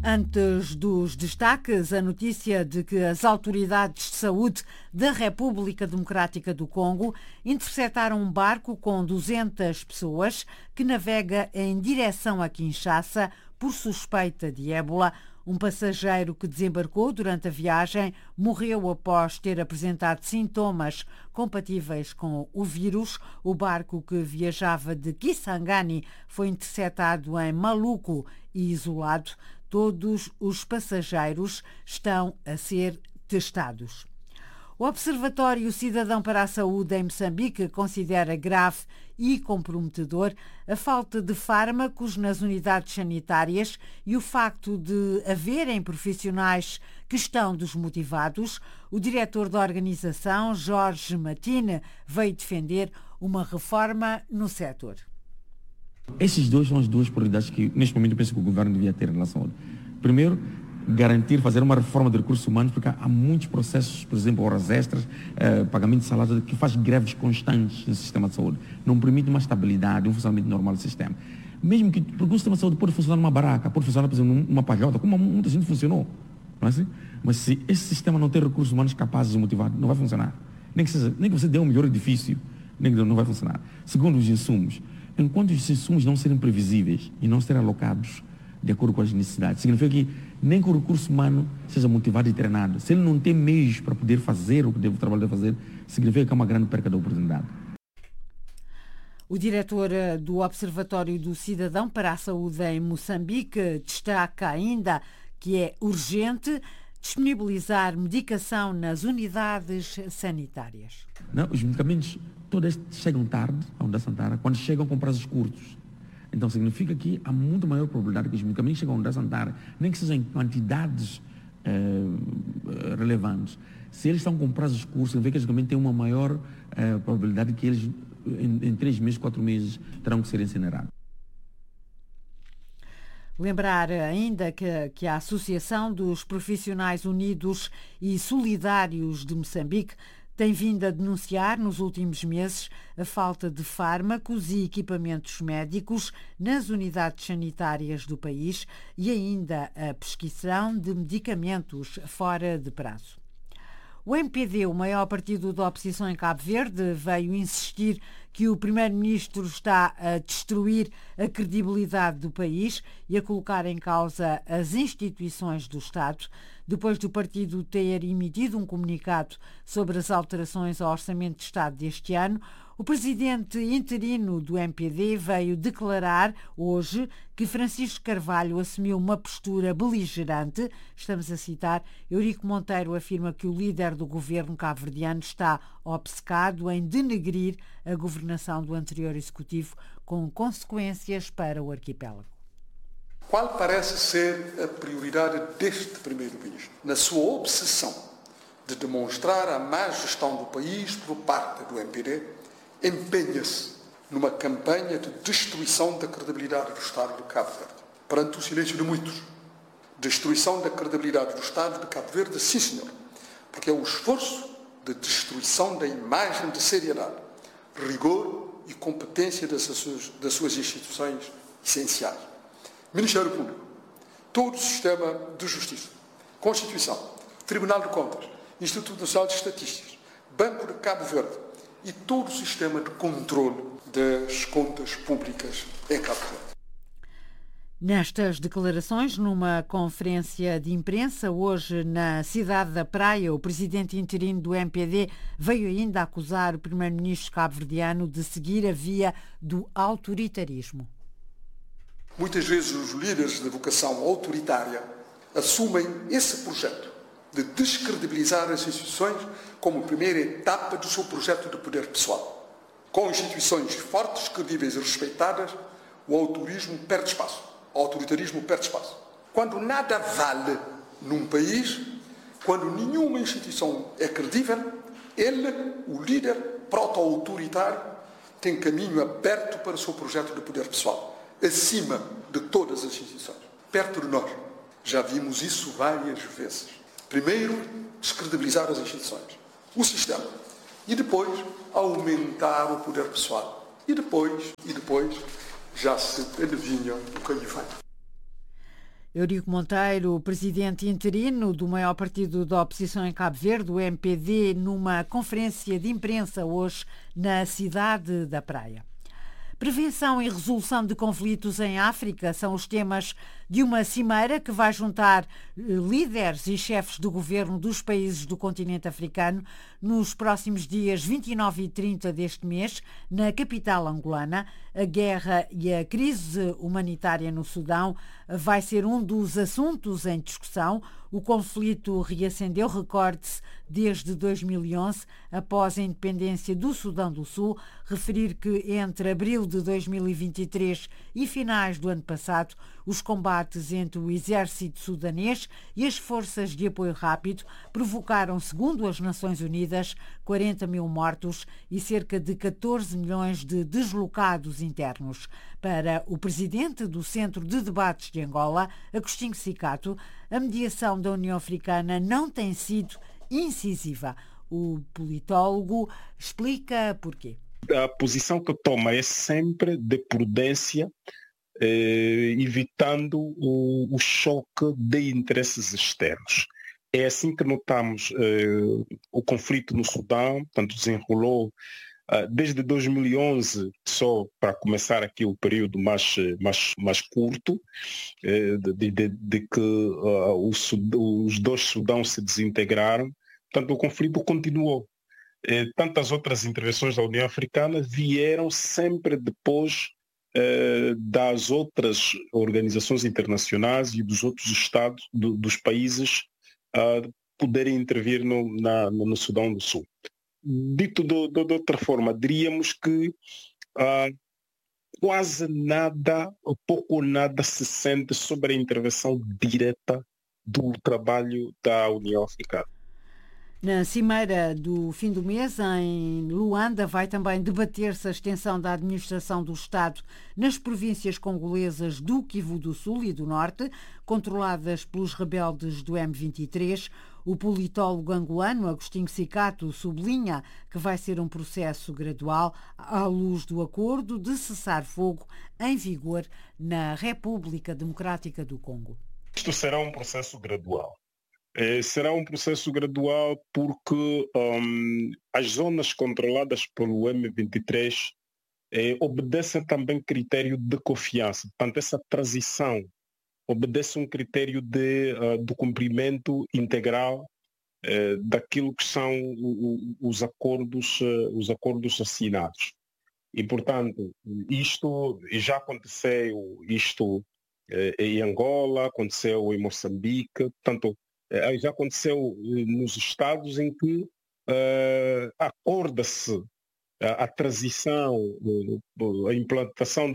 Antes dos destaques, a notícia de que as autoridades de saúde da República Democrática do Congo interceptaram um barco com 200 pessoas que navega em direção a Kinshasa por suspeita de ébola. Um passageiro que desembarcou durante a viagem morreu após ter apresentado sintomas compatíveis com o vírus. O barco que viajava de Kisangani foi interceptado em Maluku e isolado. Todos os passageiros estão a ser testados. O Observatório Cidadão para a Saúde em Moçambique considera grave e comprometedor a falta de fármacos nas unidades sanitárias e o facto de haverem profissionais que estão desmotivados. O diretor da organização, Jorge Matine, veio defender uma reforma no setor. Esses dois são as duas prioridades que, neste momento, eu penso que o governo devia ter em relação a... Primeiro, garantir, fazer uma reforma de recursos humanos, porque há muitos processos, por exemplo, horas extras, pagamento de salário, que faz greves constantes no sistema de saúde. Não permite uma estabilidade, um funcionamento normal do sistema. Mesmo que, porque o sistema de saúde pode funcionar numa baraca, pode funcionar, por exemplo, numa palhota, como muita gente funcionou. Não é assim? Mas se esse sistema não tem recursos humanos capazes de motivar, não vai funcionar. Nem que você dê um melhor edifício, não vai funcionar. Segundo, os insumos. Enquanto os insumos não serem previsíveis e não serem alocados de acordo com as necessidades, significa que nem que o recurso humano seja motivado e treinado. Se ele não tem meios para poder fazer o que o trabalho deve fazer, significa que é uma grande perca da oportunidade. O diretor do Observatório do Cidadão para a Saúde em Moçambique destaca ainda que é urgente disponibilizar medicação nas unidades sanitárias. Não, os medicamentos todos chegam tarde à Unidade Sanitária, quando chegam com prazos curtos. Então significa que há muito maior probabilidade que os medicamentos cheguem à Unidade Sanitária, nem que sejam em quantidades relevantes. Se eles estão com prazos curtos, significa que os medicamentos têm uma maior probabilidade que eles, em 3 meses, 4 meses, terão que ser incinerados. Lembrar ainda que a Associação dos Profissionais Unidos e Solidários de Moçambique tem vindo a denunciar nos últimos meses a falta de fármacos e equipamentos médicos nas unidades sanitárias do país e ainda a prescrição de medicamentos fora de prazo. O MPD, o maior partido da oposição em Cabo Verde, veio insistir que o primeiro-ministro está a destruir a credibilidade do país e a colocar em causa as instituições do Estado. Depois do partido ter emitido um comunicado sobre as alterações ao Orçamento de Estado deste ano, o presidente interino do MPD veio declarar hoje que Francisco Carvalho assumiu uma postura beligerante. Estamos a citar, Eurico Monteiro afirma que o líder do governo cabo-verdiano está obcecado em denegrir a governação do anterior executivo, com consequências para o arquipélago. Qual parece ser a prioridade deste primeiro-ministro? Na sua obsessão de demonstrar a má gestão do país por parte do MPD, empenha-se numa campanha de destruição da credibilidade do Estado de Cabo Verde. Perante o silêncio de muitos, destruição da credibilidade do Estado de Cabo Verde, sim senhor, porque é o esforço de destruição da imagem de seriedade, rigor e competência das suas instituições essenciais. Ministério Público, todo o sistema de justiça, Constituição, Tribunal de Contas, Instituto Nacional de Estatísticas, Banco de Cabo Verde e todo o sistema de controle das contas públicas em Cabo Verde. Nestas declarações, numa conferência de imprensa hoje na cidade da Praia, o presidente interino do MPD veio ainda acusar o primeiro-ministro cabo-verdiano de seguir a via do autoritarismo. Muitas vezes os líderes de vocação autoritária assumem esse projeto de descredibilizar as instituições como primeira etapa do seu projeto de poder pessoal. Com instituições fortes, credíveis e respeitadas, o autoritarismo perde espaço. Quando nada vale num país, quando nenhuma instituição é credível, ele, o líder proto-autoritário, tem caminho aberto para o seu projeto de poder pessoal, acima de todas as instituições, perto de nós. Já vimos isso várias vezes. Primeiro, descredibilizar as instituições, o sistema, e depois aumentar o poder pessoal. E depois já se adivinha o que aí vem. Eurico Monteiro, presidente interino do maior partido da oposição em Cabo Verde, o MPD, numa conferência de imprensa hoje na cidade da Praia. Prevenção e resolução de conflitos em África são os temas de uma cimeira que vai juntar líderes e chefes do governo dos países do continente africano nos próximos dias 29 e 30 deste mês, na capital angolana. A guerra e a crise humanitária no Sudão vai ser um dos assuntos em discussão. O conflito reacendeu, recorde-se, desde 2011, após a independência do Sudão do Sul. Referir que entre abril de 2023 e finais do ano passado, os combates entre o exército sudanês e as forças de apoio rápido provocaram, segundo as Nações Unidas, 40 mil mortos e cerca de 14 milhões de deslocados internos. Para o presidente do Centro de Debates de Angola, Agostinho Cicato, a mediação da União Africana não tem sido incisiva. O politólogo explica porquê. A posição que toma é sempre de prudência, evitando o choque de interesses externos. É assim que notamos o conflito no Sudão, portanto, desenrolou desde 2011, só para começar aqui o período mais curto, de que os dois Sudãos se desintegraram. Portanto, o conflito continuou. Tantas outras intervenções da União Africana vieram sempre depois das outras organizações internacionais e dos outros estados, dos países, poderem intervir no Sudão do Sul. Dito de outra forma, diríamos que quase nada, ou pouco ou nada se sente sobre a intervenção direta do trabalho da União Africana. Na cimeira do fim do mês, em Luanda, vai também debater-se a extensão da administração do Estado nas províncias congolesas do Kivu do Sul e do Norte, controladas pelos rebeldes do M23. O politólogo angolano Agostinho Cicato sublinha que vai ser um processo gradual à luz do acordo de cessar-fogo em vigor na República Democrática do Congo. Isto será um processo gradual. Será um processo gradual porque as zonas controladas pelo M23 obedecem também critério de confiança. Portanto, essa transição obedece um critério do cumprimento integral daquilo que são os acordos assinados. E, portanto, isto já aconteceu em Angola, aconteceu em Moçambique, portanto, já aconteceu nos estados em que acorda-se a transição, a implantação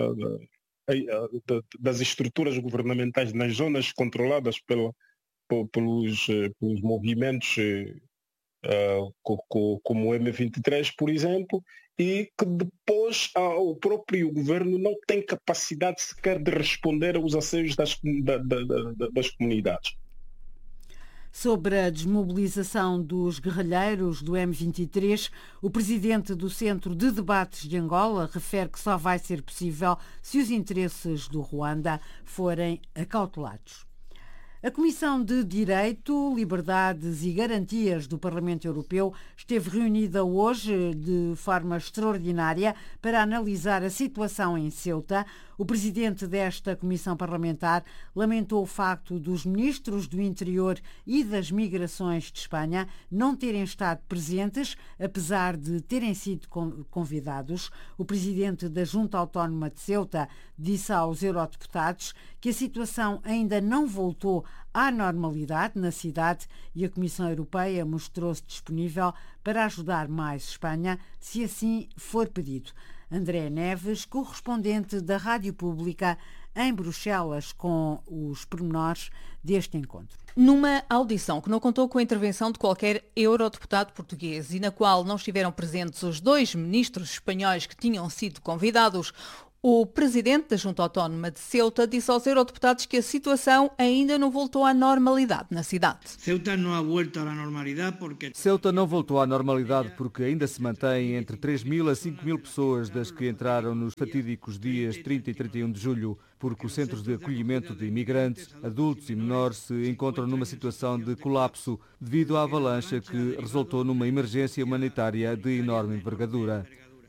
das estruturas governamentais nas zonas controladas pelos movimentos como o M23, por exemplo, e que depois o próprio governo não tem capacidade sequer de responder aos anseios das comunidades. Sobre a desmobilização dos guerrilheiros do M23, o presidente do Centro de Debates de Angola refere que só vai ser possível se os interesses do Ruanda forem acautelados. A Comissão de Direito, Liberdades e Garantias do Parlamento Europeu esteve reunida hoje de forma extraordinária para analisar a situação em Ceuta. O presidente desta comissão parlamentar lamentou o facto dos ministros do Interior e das Migrações de Espanha não terem estado presentes, apesar de terem sido convidados. O presidente da Junta Autónoma de Ceuta disse aos eurodeputados que a situação ainda não voltou à normalidade na cidade e a Comissão Europeia mostrou-se disponível para ajudar mais Espanha, se assim for pedido. André Neves, correspondente da Rádio Pública em Bruxelas, com os pormenores deste encontro. Numa audição que não contou com a intervenção de qualquer eurodeputado português e na qual não estiveram presentes os dois ministros espanhóis que tinham sido convidados, O presidente da Junta Autónoma de Ceuta disse aos eurodeputados que a situação ainda não voltou à normalidade na cidade. Ceuta não voltou à normalidade porque ainda se mantém entre 3.000 a 5.000 pessoas das que entraram nos fatídicos dias 30 e 31 de julho, porque os centros de acolhimento de imigrantes, adultos e menores se encontram numa situação de colapso devido à avalanche que resultou numa emergência humanitária de enorme envergadura.